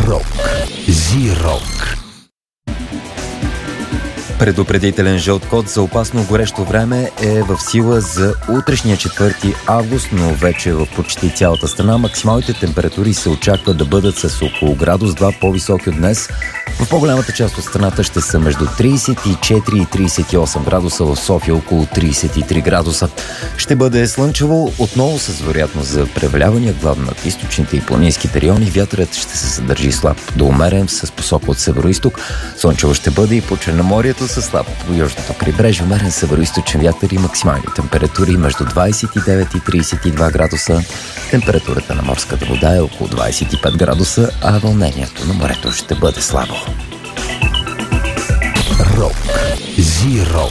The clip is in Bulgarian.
Рок. Зирок. Предупредителен жълт код за опасно горещо време е в сила за утрешния 4 август, но вече в почти цялата страна максималните температури се очакват да бъдат с около градус 2 по-високи от днес. В по-голямата част от страната ще са между 34 и 38 градуса, в София около 33 градуса. Ще бъде слънчево, отново с вероятност за превалявания, главно над източните и планинските райони. Вятърът ще се съдържи слаб до умерен с посока от североизток. Слънчево ще бъде и по Черноморието със слаб по южното крайбрежие, умерен североизточен вятър и максимални температури между 29 и 32 градуса. Температурата на морската вода е около 25 градуса, а вълнението на морето ще бъде слабо. Рок. Зирок.